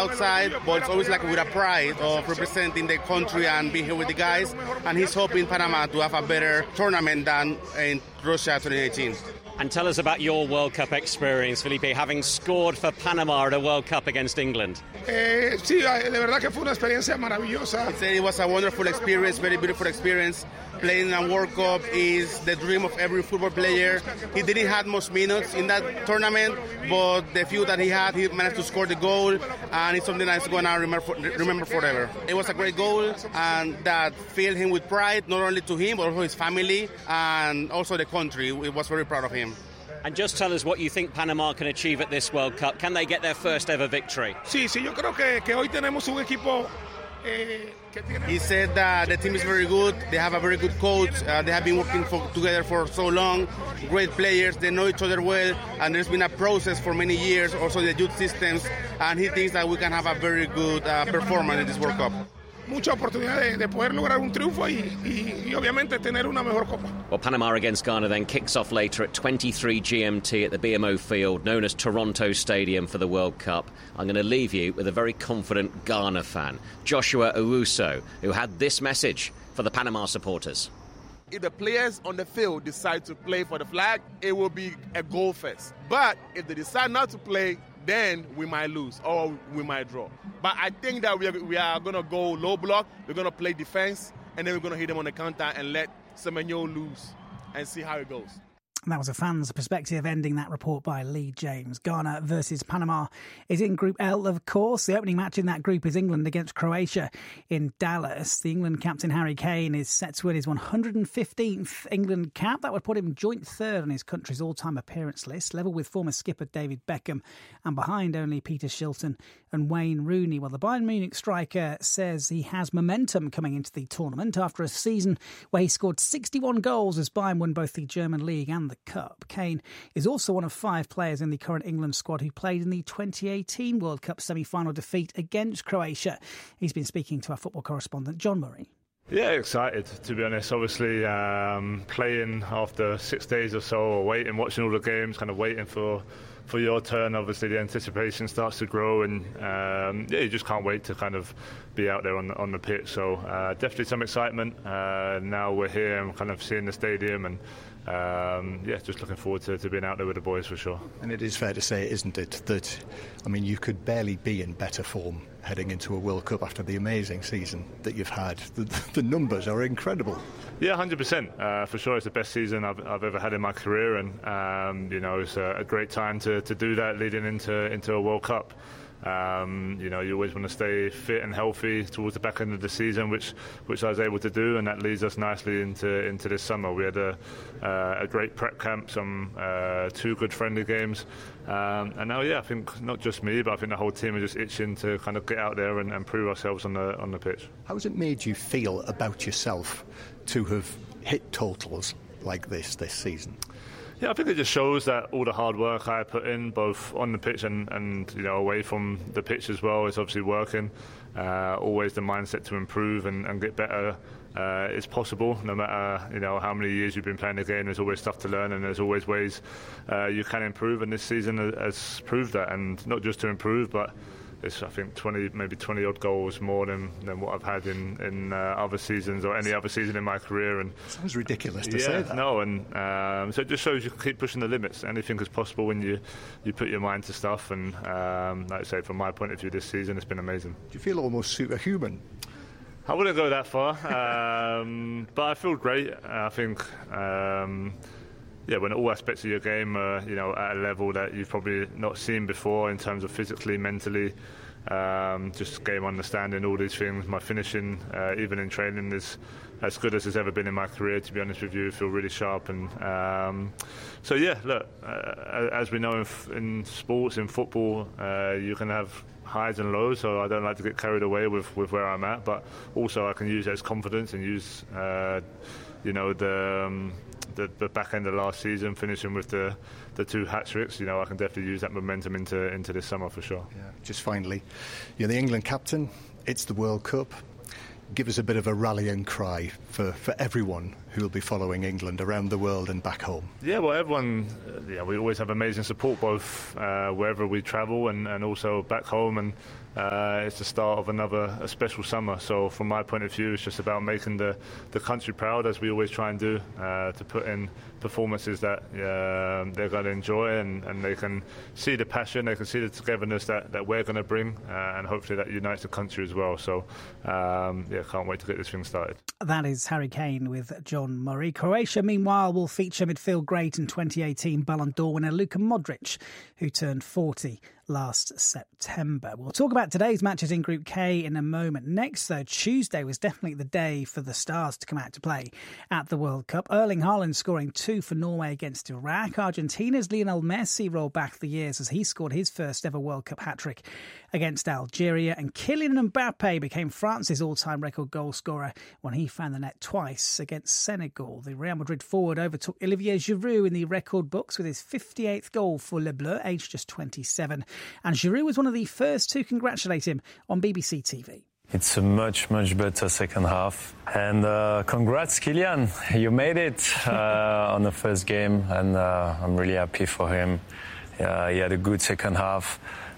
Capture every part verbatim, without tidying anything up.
outside, but it's always like with a pride of representing the country and being here with the guys. And he's hoping Panama to have a better tournament than in Russia twenty eighteen. And tell us about your World Cup experience, Felipe, having scored for Panama at a World Cup against England. Eh, sí, de verdad que fue una experiencia maravillosa. He said it was a wonderful experience, very beautiful experience. Playing in a World Cup is the dream of every football player. He didn't have much minutes in that tournament, but the few that he had, he managed to score the goal, and it's something that's going to remember, remember forever. It was a great goal, and that filled him with pride, not only to him, but also his family, and also the country. It was very proud of him. And just tell us what you think Panama can achieve at this World Cup. Can they get their first ever victory? Sí, sí, yo creo que, que hoy tenemos un equipo. Eh, he said that the team is very good. They have a very good coach. Uh, they have been working for, together for so long. Great players. They know each other well. And there's been a process for many years, also the youth systems. And he thinks that we can have a very good uh, performance in this World Cup. Mucha oportunidad de, de poder lograr un triunfo y, y, y obviamente tener una mejor copa. Well, Panama against Ghana then kicks off later at twenty-three G M T at the B M O Field, known as Toronto Stadium for the World Cup. I'm going to leave you with a very confident Ghana fan, Joshua Owusu, who had this message for the Panama supporters. If the players on the field decide to play for the flag, it will be a goal fest. But if they decide not to play, then we might lose or we might draw. But I think that we are, we are going to go low block, we're going to play defense, and then we're going to hit them on the counter and let Semenyo lose and see how it goes. And that was a fan's perspective, ending that report by Lee James. Ghana versus Panama is in Group L, of course. The opening match in that group is England against Croatia in Dallas. The England captain Harry Kane is set to win his one hundred fifteenth England cap. That would put him joint third on his country's all-time appearance list, level with former skipper David Beckham, and behind only Peter Shilton and Wayne Rooney. Well, the Bayern Munich striker says he has momentum coming into the tournament after a season where he scored sixty-one goals as Bayern won both the German League and the Cup. Kane is also one of five players in the current England squad who played in the twenty eighteen World Cup semi-final defeat against Croatia. He's been speaking to our football correspondent John Murray. Yeah, excited, to be honest. Obviously, um, playing after six days or so, or waiting, watching all the games, kind of waiting for, for your turn. Obviously, the anticipation starts to grow, and um, yeah, you just can't wait to kind of be out there on the, on the pitch. So uh, definitely some excitement. Uh, now we're here and kind of seeing the stadium, and um, yeah, just looking forward to, to being out there with the boys for sure. And it is fair to say, isn't it, that, I mean, you could barely be in better form heading into a World Cup after the amazing season that you've had. The, the numbers are incredible. Yeah, one hundred percent. Uh, for sure, it's the best season I've, I've ever had in my career, and um, you know, it's a, a great time to, to do that leading into into a World Cup. Um, you know, you always want to stay fit and healthy towards the back end of the season, which which I was able to do, and that leads us nicely into into this summer. We had a uh, a great prep camp, some uh, two good friendly games, um, and now, yeah, I think not just me, but I think the whole team are just itching to kind of get out there and, and prove ourselves on the on the pitch. How has it made you feel about yourself to have hit totals like this this season? Yeah, I think it just shows that all the hard work I put in, both on the pitch and, and you know, away from the pitch as well, is obviously working. Uh, always the mindset to improve and, and get better uh, is possible. No matter you know how many years you've been playing the game, there's always stuff to learn, and there's always ways uh, you can improve. And this season has proved that, and not just to improve, but it's, I think, twenty, maybe twenty odd goals more than, than what I've had in, in uh, other seasons or any other season in my career. And sounds ridiculous to yeah, say that. No, and um, so it just shows you can keep pushing the limits. Anything is possible when you, you put your mind to stuff. And um, like I say, from my point of view, this season it's been amazing. Do you feel almost superhuman? I wouldn't go that far, um, but I feel great. I think. Um, Yeah, when all aspects of your game are, you know, at a level that you've probably not seen before in terms of physically, mentally, um, just game understanding, all these things. My finishing, uh, even in training, is as good as it's ever been in my career, to be honest with you. I feel really sharp. And um, so, yeah, look, uh, as we know in, f- in sports, in football, uh, you can have highs and lows, so I don't like to get carried away with, with where I'm at, but also I can use it as confidence and use, uh, you know, the... Um, The, the back end of last season, finishing with the the two hat-tricks, you know, I can definitely use that momentum into into this summer for sure. Yeah. Just finally, you're the England captain, it's the World Cup. Give us a bit of a rallying cry for, for everyone who will be following England around the world and back home? Yeah, well, everyone, uh, yeah, we always have amazing support both uh, wherever we travel and, and also back home, and uh, it's the start of another a special summer. So from my point of view, it's just about making the, the country proud, as we always try and do, uh, to put in performances that uh, they're going to enjoy, and, and they can see the passion, they can see the togetherness that, that we're going to bring, uh, and hopefully that unites the country as well. So um, yeah, can't wait to get this thing started. That is Harry Kane with John Murray. Croatia, meanwhile, will feature midfield great and twenty eighteen Ballon d'Or winner Luka Modric, who turned forty last September. We'll talk about today's matches in Group K in a moment. Next, though, Tuesday was definitely the day for the stars to come out to play at the World Cup. Erling Haaland scoring two for Norway against Iraq. Argentina's Lionel Messi rolled back the years as he scored his first ever World Cup hat-trick against Algeria. And Kylian Mbappe became France's all-time record goal scorer when he found the net twice against Senegal. The Real Madrid forward overtook Olivier Giroud in the record books with his fifty-eighth goal for Les Bleus, aged just twenty-seven. And Giroud was one of the first to congratulate him on B B C T V. It's a much, much better second half. And uh, congrats, Kylian. You made it uh, on the first game, and uh, I'm really happy for him. Uh, he had a good second half,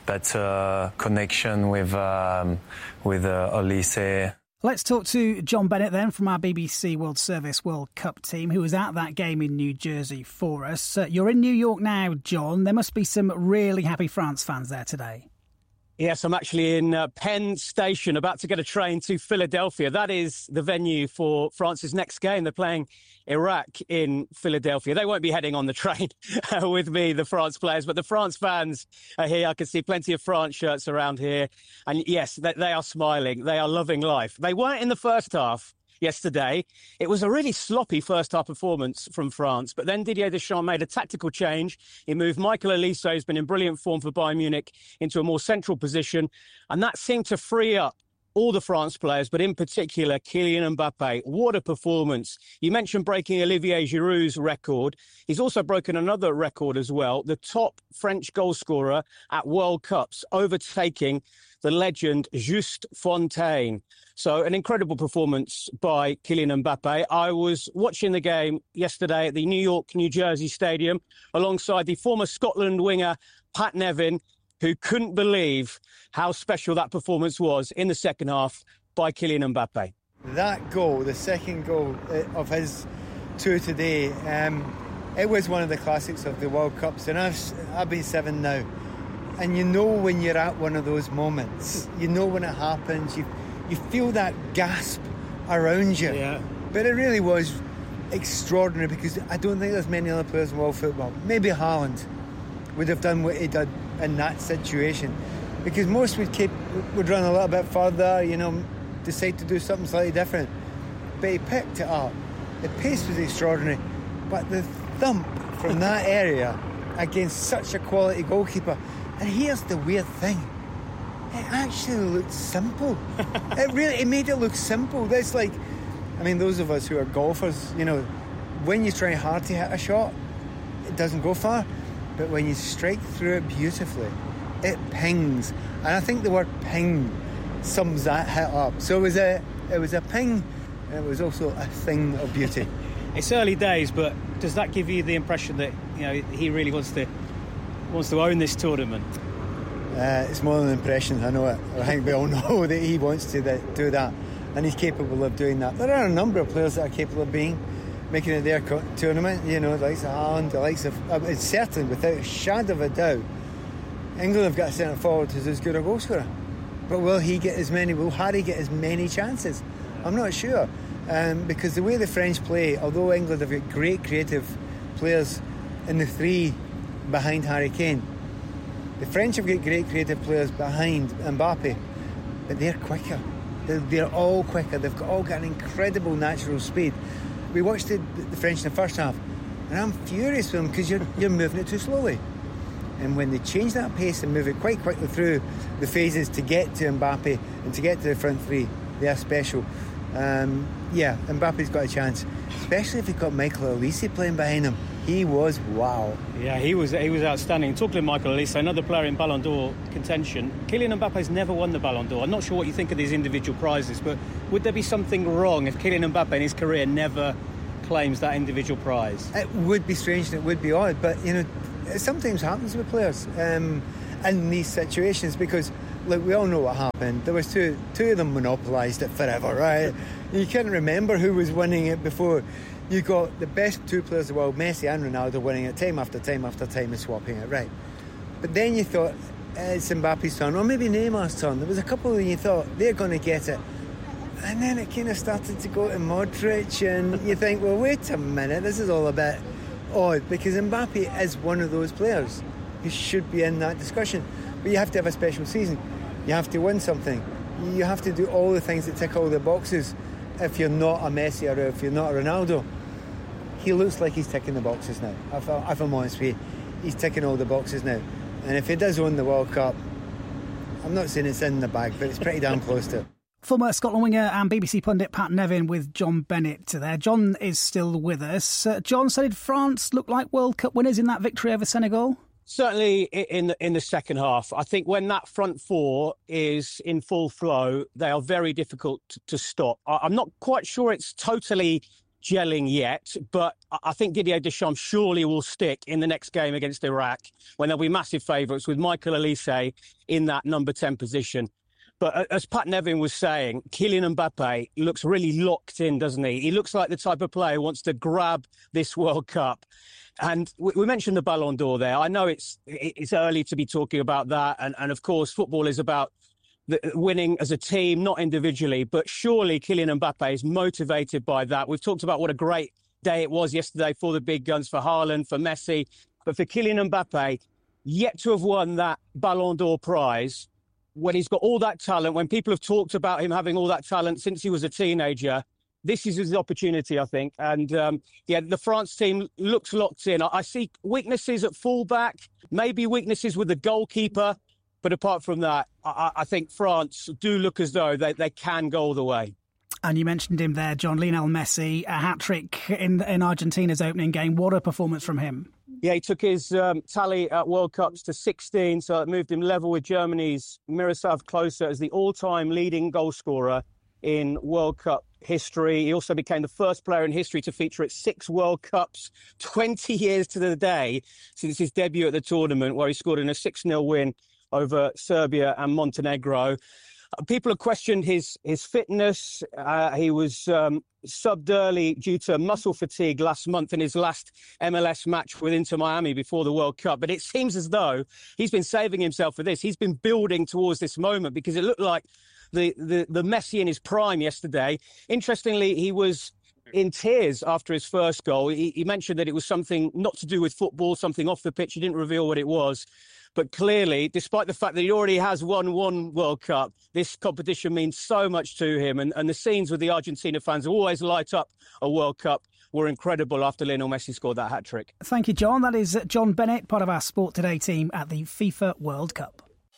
better connection with, um, with uh, Olise. Let's talk to John Bennett then from our B B C World Service World Cup team, who was at that game in New Jersey for us. Uh, you're in New York now, John. There must be some really happy France fans there today. Yes, I'm actually in uh, Penn Station, about to get a train to Philadelphia. That is the venue for France's next game. They're playing Iraq in Philadelphia. They won't be heading on the train with me, the France players, but the France fans are here. I can see plenty of France shirts around here. And yes, they, they are smiling. They are loving life. They weren't in the first half yesterday. It was a really sloppy first half performance from France, but then Didier Deschamps made a tactical change. He moved Michael Olise, who's been in brilliant form for Bayern Munich, into a more central position, and that seemed to free up all the France players, but in particular Kylian Mbappe. What a performance. You mentioned breaking Olivier Giroud's record. He's also broken another record as well, the top French goal scorer at World Cups, overtaking the legend Just Fontaine. So an incredible performance by Kylian Mbappe. I was watching the game yesterday at the New York, New Jersey Stadium alongside the former Scotland winger Pat Nevin, who couldn't believe how special that performance was in the second half by Kylian Mbappe. That goal, the second goal of his tour today, um, it was one of the classics of the World Cups, and I've, I've been seven now. And you know when you're at one of those moments, you know when it happens, you you feel that gasp around you. Yeah. But it really was extraordinary, because I don't think there's many other players in world football. Maybe Haaland would have done what he did in that situation, because most would keep would run a little bit further, you know, decide to do something slightly different. But he picked it up. The pace was extraordinary, but the thump from that area against such a quality goalkeeper. And here's the weird thing. It actually looked simple. it really it made it look simple. That's like, I mean, those of us who are golfers, you know, when you try hard to hit a shot, it doesn't go far. But when you strike through it beautifully, it pings. And I think the word ping sums that hit up. So it was a it was a ping, and it was also a thing of beauty. It's early days, but does that give you the impression that, you know, he really wants to wants to own this tournament? Uh, it's more than an impression, I know it. I think we all know that he wants to that, do that, and he's capable of doing that. There are a number of players that are capable of being making it their co- tournament, you know, the likes of Haaland, the likes of... Uh, it's certainly, without a shadow of a doubt, England have got a centre forward who's as good a goal scorer. But will he get as many, will Harry get as many chances? I'm not sure. Um, because the way the French play, although England have got great creative players in the three behind Harry Kane, the French have got great creative players behind Mbappe, but they're quicker. They're, they're all quicker. They've got, all got an incredible natural speed. We watched the, the French in the first half, and I'm furious with them, because you're, you're moving it too slowly. And when they change that pace and move it quite quickly through the phases to get to Mbappe and to get to the front three, they are special. Um, yeah, Mbappe's got a chance, especially if you've got Michael Olise playing behind him. He was wow. Yeah, he was he was outstanding. Talking to Michael Olise, another player in Ballon d'Or contention. Kylian Mbappe's never won the Ballon d'Or. I'm not sure what you think of these individual prizes, but would there be something wrong if Kylian Mbappe in his career never claims that individual prize? It would be strange and it would be odd, but, you know, it sometimes happens with players um, in these situations because, look, we all know what happened. There was two, two of them monopolised it forever, right? You can't remember who was winning it before. You got the best two players in the world, Messi and Ronaldo, winning it time after time after time and swapping it, right? But then you thought, it's Mbappe's turn, or maybe Neymar's turn. There was a couple that you thought, they're going to get it. And then it kind of started to go to Modric, and you think, well, wait a minute, this is all a bit odd, because Mbappe is one of those players who should be in that discussion. But you have to have a special season. You have to win something. You have to do all the things that tick all the boxes if you're not a Messi or if you're not a Ronaldo. He looks like he's ticking the boxes now. If, I, if I'm honest with you, he's ticking all the boxes now. And if he does win the World Cup, I'm not saying it's in the bag, but it's pretty damn close to it. Former Scotland winger and B B C pundit Pat Nevin with John Bennett there. John is still with us. Uh, John, so did France look like World Cup winners in that victory over Senegal? Certainly in the, in the second half. I think when that front four is in full flow, they are very difficult to, to stop. I, I'm not quite sure it's totally gelling yet, but I think Didier Deschamps surely will stick in the next game against Iraq when there'll be massive favourites with Michael Olise in that number ten position. But as Pat Nevin was saying, Kylian Mbappe looks really locked in, doesn't he? He looks like the type of player who wants to grab this World Cup. And we mentioned the Ballon d'Or there. I know it's it's early to be talking about that. And, and of course, football is about the winning as a team, not individually. But surely Kylian Mbappe is motivated by that. We've talked about what a great day it was yesterday for the big guns, for Haaland, for Messi. But for Kylian Mbappe, yet to have won that Ballon d'Or prize, when he's got all that talent, when people have talked about him having all that talent since he was a teenager, this is his opportunity, I think. And, um, yeah, the France team looks locked in. I, I see weaknesses at fullback, maybe weaknesses with the goalkeeper. But apart from that, I, I think France do look as though they, they can go all the way. And you mentioned him there, John, Lionel Messi, a hat-trick in, in Argentina's opening game. What a performance from him. Yeah, he took his um, tally at World Cups to sixteen, so it moved him level with Germany's Miroslav Klose as the all-time leading goal scorer in World Cup history. He also became the first player in history to feature at six World Cups, twenty years to the day since his debut at the tournament, where he scored in a six nil win over Serbia and Montenegro. People have questioned his his fitness. Uh, he was um, subbed early due to muscle fatigue last month in his last M L S match with Inter Miami before the World Cup. But it seems as though he's been saving himself for this. He's been building towards this moment because it looked like the, the, the Messi in his prime yesterday. Interestingly, he was in tears after his first goal. He, he mentioned that it was something not to do with football, something off the pitch. He didn't reveal what it was. But clearly, despite the fact that he already has won one World Cup, this competition means so much to him. And, and the scenes with the Argentina fans who always light up a World Cup were incredible after Lionel Messi scored that hat-trick. Thank you, John. That is John Bennett, part of our Sport Today team at the FIFA World Cup.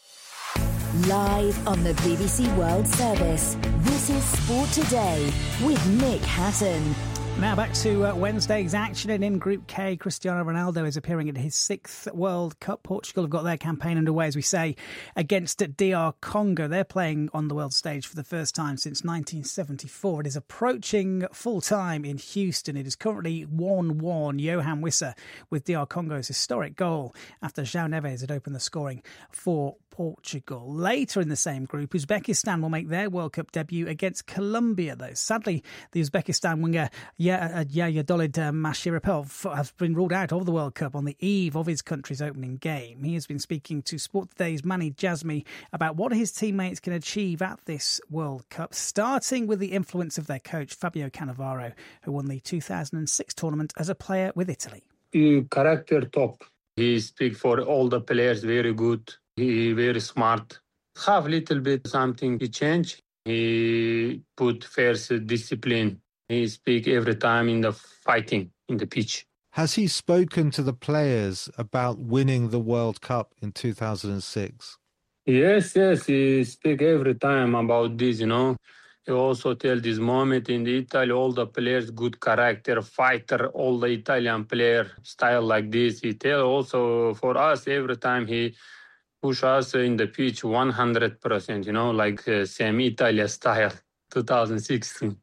Live on the B B C World Service, this is Sport Today with Nick Hatton. Now back to uh, Wednesday's action, and in Group K, Cristiano Ronaldo is appearing at his sixth World Cup. Portugal have got their campaign underway, as we say, against D R Congo. They're playing on the world stage for the first time since nineteen seventy-four. It is approaching full time in Houston. It is currently one one. Johan Wissa with D R Congo's historic goal after João Neves had opened the scoring for Portugal. Later in the same group, Uzbekistan will make their World Cup debut against Colombia, though. Sadly, the Uzbekistan winger Yayadolid Mashirapov has been ruled out of the World Cup on the eve of his country's opening game. He has been speaking to Sport Today's Manny Jazmi about what his teammates can achieve at this World Cup, starting with the influence of their coach, Fabio Cannavaro, who won the two thousand six tournament as a player with Italy. He character top. He speaks for all the players very good. He very smart. Have little bit something to change. He put first discipline. He speak every time in the fighting in the pitch. Has he spoken to the players about winning the World Cup in two thousand six? Yes, yes. He speak every time about this, you know. He also tell this moment in the Italy, all the players, good character, fighter, all the Italian player style like this. He tell also for us every time he push us in the pitch one hundred percent, you know, like uh, same Italia style, two thousand sixteen.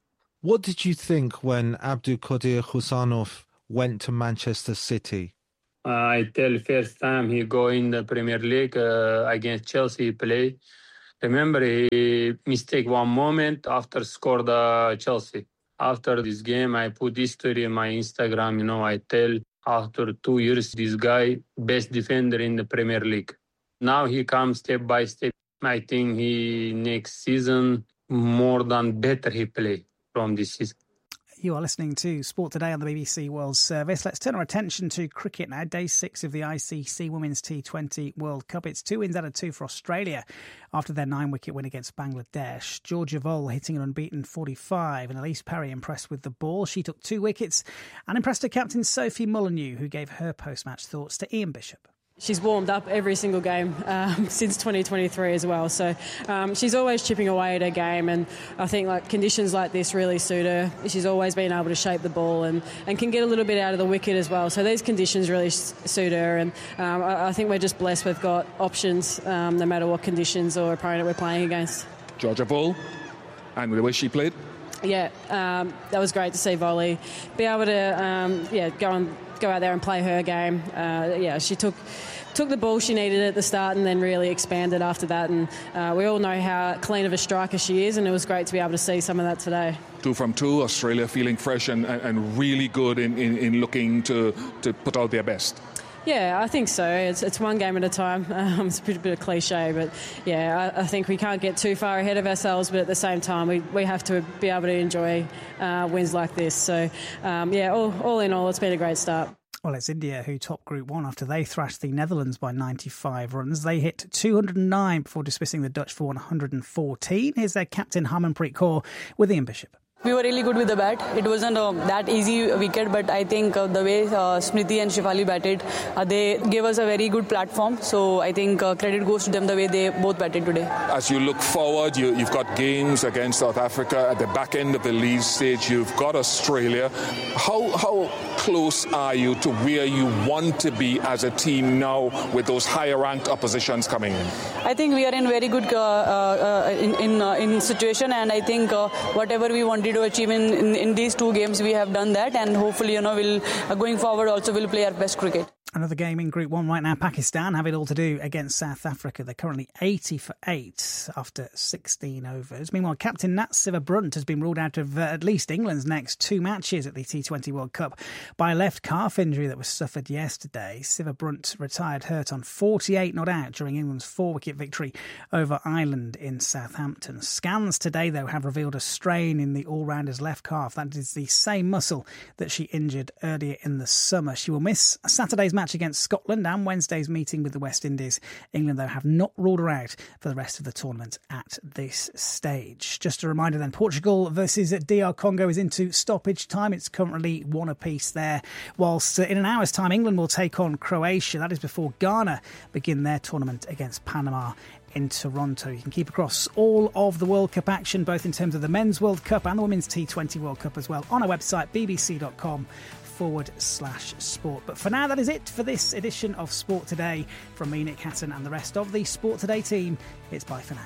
What did you think when Abdulkadir Husanov went to Manchester City? Uh, I tell first time he go in the Premier League uh, against Chelsea play. Remember, he mistake one moment after scored uh, Chelsea. After this game, I put history in my Instagram. You know, I tell after two years, this guy best defender in the Premier League. Now he comes step by step. I think he next season more than better he play from this season. You are listening to Sport Today on the B B C World Service. Let's turn our attention to cricket now. Day six of the I C C Women's T twenty World Cup. It's two wins out of two for Australia after their nine-wicket win against Bangladesh. Georgia Vole hitting an unbeaten forty-five, and Elise Perry impressed with the ball. She took two wickets and impressed her captain Sophie Molyneux, who gave her post-match thoughts to Ian Bishop. She's warmed up every single game um, since twenty twenty-three as well. So um, she's always chipping away at her game, and I think like conditions like this really suit her. She's always been able to shape the ball and, and can get a little bit out of the wicket as well. So these conditions really suit her, and um, I, I think we're just blessed we've got options um, no matter what conditions or opponent we're playing against. Georgia Vole, and the way she played. Yeah, um, that was great to see Volley be able to um, yeah go on. go out there and play her game. Uh, yeah, she took took the ball she needed at the start and then really expanded after that. And uh, we all know how clean of a striker she is, and it was great to be able to see some of that today. Two from two, Australia feeling fresh and, and, and really good in, in, in looking to, to put out their best. Yeah, I think so. It's it's one game at a time. Um, it's a bit, bit of cliche, but yeah, I, I think we can't get too far ahead of ourselves, but at the same time, we, we have to be able to enjoy uh, wins like this. So, um, yeah, all, all in all, it's been a great start. Well, it's India who topped Group one after they thrashed the Netherlands by ninety-five runs. They hit two hundred nine before dismissing the Dutch for one hundred fourteen. Here's their captain, Harmanpreet Kaur, with Ian Bishop. We were really good with the bat. It wasn't uh, that easy wicket, but I think uh, the way uh, Smriti and Shefali batted, uh, they gave us a very good platform. So I think uh, credit goes to them the way they both batted today. As you look forward, you, you've got games against South Africa at the back end of the league stage. You've got Australia. How how close are you to where you want to be as a team now with those higher ranked oppositions coming in? I think we are in very good uh, uh, in in, uh, in situation, and I think uh, whatever we wanted to achieve in, in, in these two games, we have done that, and hopefully, you know, we'll uh, going forward also we'll play our best cricket. Another game in Group one right now. Pakistan have it all to do against South Africa. They're currently eighty for eight after sixteen overs. Meanwhile, captain Nat Sciver-Brunt has been ruled out of uh, at least England's next two matches at the T twenty World Cup by a left calf injury that was suffered yesterday. Sciver-Brunt retired hurt on forty-eight not out during England's four-wicket victory over Ireland in Southampton. Scans today, though, have revealed a strain in the all-rounder's left calf. That is the same muscle that she injured earlier in the summer. She will miss Saturday's match against Scotland and Wednesday's meeting with the West Indies. England, though, have not ruled her out for the rest of the tournament at this stage. Just a reminder then, Portugal versus D R Congo is into stoppage time. It's currently one apiece there. Whilst uh, in an hour's time, England will take on Croatia. That is before Ghana begin their tournament against Panama in Toronto. You can keep across all of the World Cup action, both in terms of the Men's World Cup and the Women's T twenty World Cup as well, on our website, bbc.com forward slash sport. But for now, that is it for this edition of Sport Today. From me, Nick Hatton, and the rest of the Sport Today team, it's bye for now.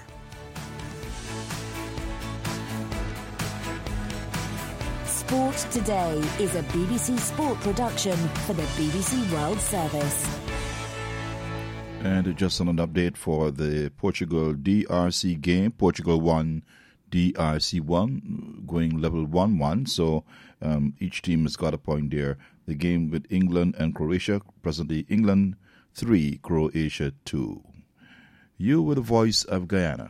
Sport Today is a B B C Sport production for the B B C World Service. And just an update for the Portugal D R C game. Portugal won, D R C one, going level one one. So um, each team has got a point there. The game with England and Croatia, presently England three, Croatia two. You with the voice of Guyana.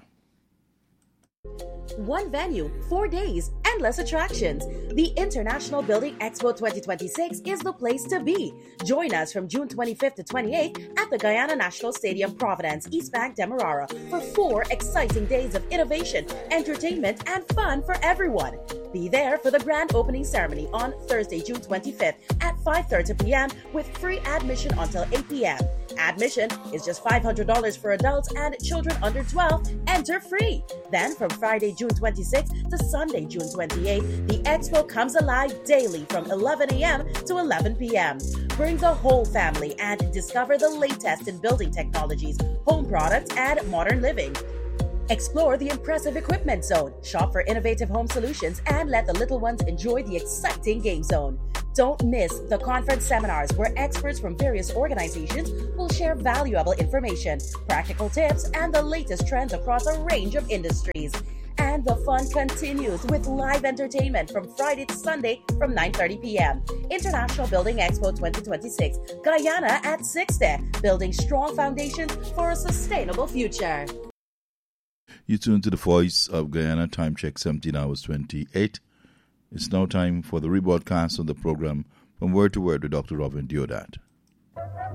One venue, four days, endless attractions. The International Building Expo twenty twenty-six is the place to be. Join us from June twenty-fifth to twenty-eighth at the Guyana National Stadium, Providence, East Bank, Demerara, for four exciting days of innovation, entertainment, and fun for everyone. Be there for the grand opening ceremony on Thursday, June twenty-fifth at five thirty p.m. with free admission until eight p.m. Admission is just five hundred dollars for adults, and children under twelve enter free. Then from Friday, June twenty-sixth to Sunday, June twenty-eighth, the expo comes alive daily from eleven a.m. to eleven p.m. Bring the whole family and discover the latest in building technologies, home products, and modern living. Explore the impressive equipment zone, shop for innovative home solutions, and let the little ones enjoy the exciting game zone. Don't miss the conference seminars where experts from various organizations will share valuable information, practical tips, and the latest trends across a range of industries. And the fun continues with live entertainment from Friday to Sunday from nine thirty p.m. International Building Expo twenty twenty-six, Guyana at sixty, building strong foundations for a sustainable future. You tune to the Voice of Guyana, time check seventeen hours twenty-eight. It's now time for the rebroadcast of the program From Word to Word with Doctor Robin Deodat.